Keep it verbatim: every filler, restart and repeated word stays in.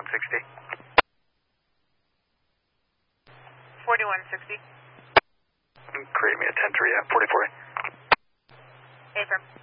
forty-one sixty. forty-one sixty. Create me a ten three at forty forty. Affirm.